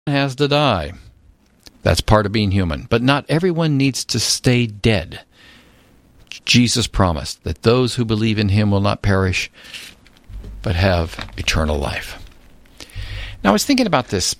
has to die. That's part of being human. But not everyone needs to stay dead. Jesus promised that those who believe in him will not perish, but have eternal life. Now, I was thinking about this,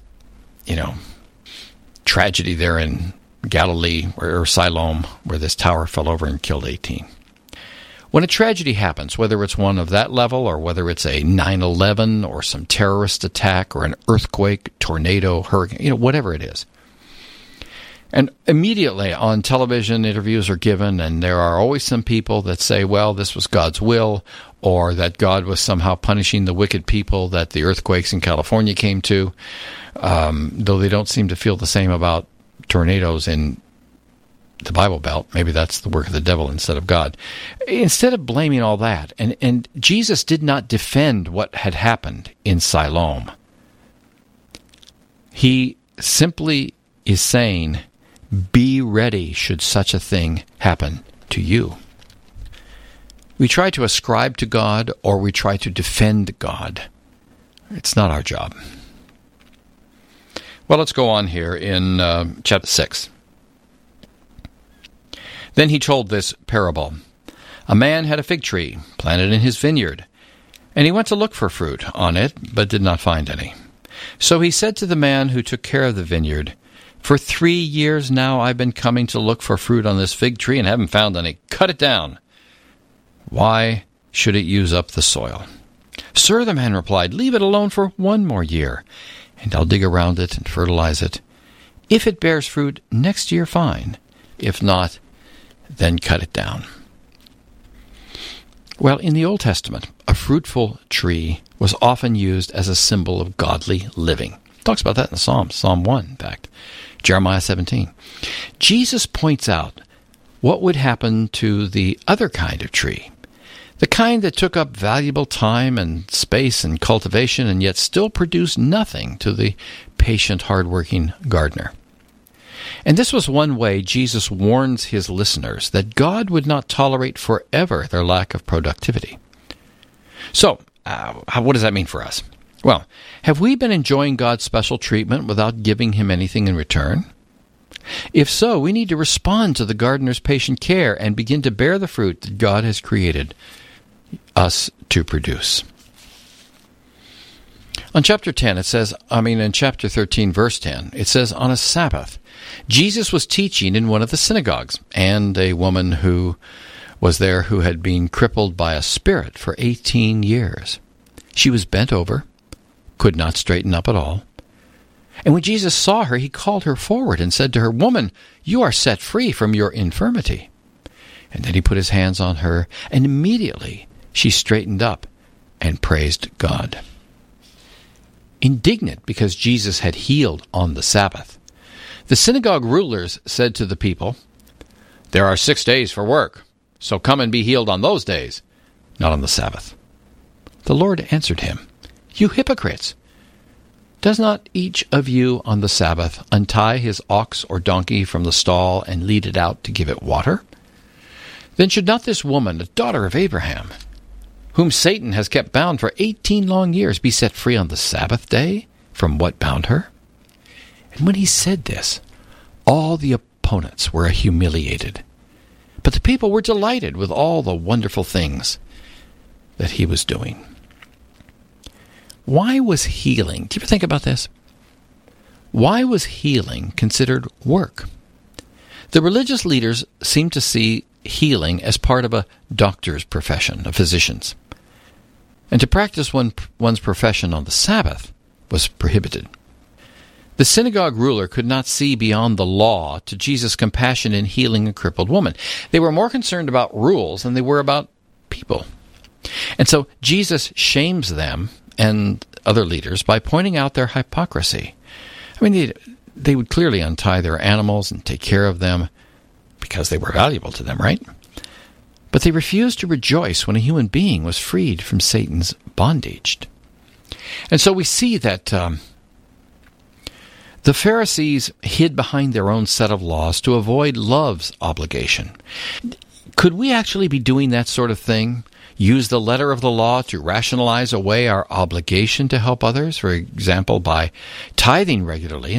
tragedy there in Galilee, or Siloam, where this tower fell over and killed 18. When a tragedy happens, whether it's one of that level or whether it's a 9/11 or some terrorist attack or an earthquake, tornado, hurricane, whatever it is. And immediately on television, interviews are given, and there are always some people that say, well, this was God's will, or that God was somehow punishing the wicked people that the earthquakes in California came to, though they don't seem to feel the same about tornadoes in the Bible Belt. Maybe that's the work of the devil instead of God. Instead of blaming all that, and Jesus did not defend what had happened in Siloam. He simply is saying, be ready should such a thing happen to you. We try to ascribe to God or we try to defend God. It's not our job. Well, let's go on here in chapter 6. Then he told this parable. A man had a fig tree planted in his vineyard, and he went to look for fruit on it, but did not find any. So he said to the man who took care of the vineyard, for 3 years now I've been coming to look for fruit on this fig tree and haven't found any. Cut it down. Why should it use up the soil? Sir, the man replied, leave it alone for 1 more year, and I'll dig around it and fertilize it. If it bears fruit next year, fine. If not, then cut it down. Well, in the Old Testament, a fruitful tree was often used as a symbol of godly living. It talks about that in Psalm 1, in fact. Jeremiah 17. Jesus points out what would happen to the other kind of tree, the kind that took up valuable time and space and cultivation and yet still produced nothing to the patient, hard-working gardener. And this was one way Jesus warns his listeners that God would not tolerate forever their lack of productivity. So, what does that mean for us? Well, have we been enjoying God's special treatment without giving him anything in return? If so, we need to respond to the gardener's patient care and begin to bear the fruit that God has created us to produce. In chapter 13, verse 10, it says, on a Sabbath, Jesus was teaching in one of the synagogues, and a woman who was there who had been crippled by a spirit for 18 years. She was bent over, could not straighten up at all. And when Jesus saw her, he called her forward and said to her, woman, you are set free from your infirmity. And then he put his hands on her, and immediately she straightened up and praised God. Indignant because Jesus had healed on the Sabbath, the synagogue rulers said to the people, there are 6 days for work, so come and be healed on those days, not on the Sabbath. The Lord answered him, you hypocrites! Does not each of you on the Sabbath untie his ox or donkey from the stall and lead it out to give it water? Then should not this woman, a daughter of Abraham, whom Satan has kept bound for 18 long years, be set free on the Sabbath day from what bound her? And when he said this, all the opponents were humiliated, but the people were delighted with all the wonderful things that he was doing. Why was healing, do you ever think about this? Why was healing considered work? The religious leaders seemed to see healing as part of a doctor's profession, a physician's. And to practice one's profession on the Sabbath was prohibited. The synagogue ruler could not see beyond the law to Jesus' compassion in healing a crippled woman. They were more concerned about rules than they were about people. And so Jesus shames them and other leaders by pointing out their hypocrisy. I mean, they would clearly untie their animals and take care of them because they were valuable to them, right? But they refused to rejoice when a human being was freed from Satan's bondage. And so we see that the Pharisees hid behind their own set of laws to avoid love's obligation. Could we actually be doing that sort of thing? Use the letter of the law to rationalize away our obligation to help others, for example, by tithing regularly